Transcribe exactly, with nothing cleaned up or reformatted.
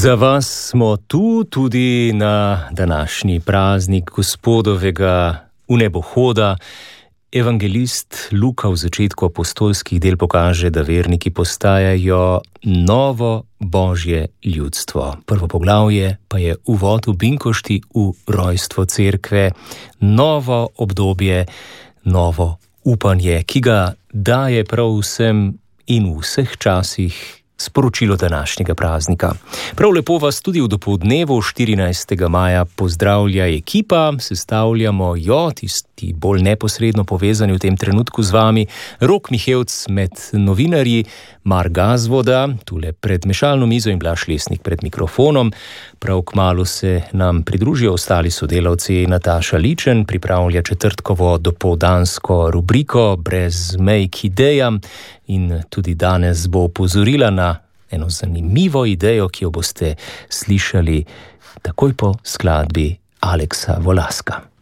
Za vas smo tu tudi na današnji praznik Gospodovega vnebohoda. Evangelist Luka v začetku apostolskih del pokaže, da verniki postajajo novo božje ljudstvo. Prvo poglavje pa je uvod v binkošti v rojstvo cerkve, novo obdobje, novo upanje, ki ga daje prav vsem in v vseh časih sporočilo današnjega praznika. Prav lepo vas tudi v dopoldnevu štirinajstega maja pozdravlja ekipa, sestavljamo jo, tisti bolj neposredno povezani v tem trenutku z vami, Rok Mihevc med novinarji, Mar Gazvoda, tule pred mešalno mizo in Blaž Lesnik pred mikrofonom. Prav kmalu se nam pridružijo ostali sodelavci. Nataša Ličen pripravlja četrtkovo dopoldansko rubriko Brez mej k idejam in tudi danes bo opozorila na eno zanimivo idejo, ki jo boste slišali takoj po skladbi Aleksa Volaska.